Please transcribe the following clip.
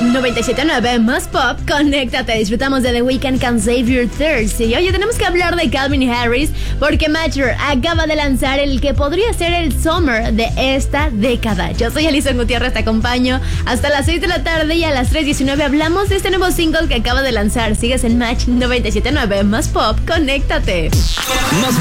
97.9 más pop, conéctate. Disfrutamos de The Weeknd con Save Your Thirst. Y oye, tenemos que hablar de Calvin Harris porque Mature acaba de lanzar el que podría ser el Summer de esta década. Yo soy Alison Gutiérrez, te acompaño hasta las 6 de la tarde y a las 3:19 hablamos de este nuevo single que acaba de lanzar. Sigues en Match 97.9 más pop, conéctate. Más